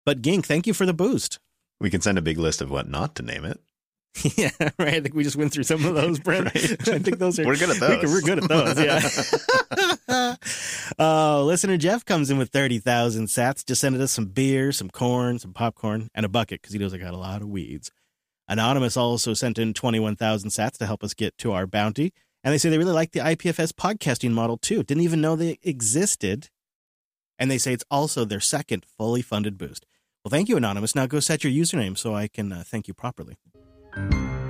But Gink, thank you for the boost. We can send a big list of what not to name it. Yeah, right. I think we just went through some of those, Brent. Right. I think those are We're good at those. We're good at those, yeah. Listener Jeff comes in with 30,000 sats. Just sending us some beer, some corn, some popcorn, and a bucket because he knows I got a lot of weeds. Anonymous also sent in 21,000 sats to help us get to our bounty. And they say they really like the IPFS podcasting model, too. Didn't even know they existed. And they say it's also their second fully funded boost. Well, thank you, Anonymous. Now go set your username so I can thank you properly.